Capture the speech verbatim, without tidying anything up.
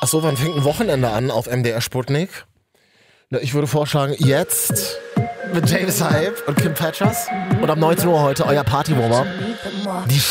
Achso, wann fängt ein Wochenende an auf M D R Sputnik? Na, ich würde vorschlagen, jetzt mit James Hype und Kim Petras und ab neunzehn Uhr heute euer Partywarmer. Die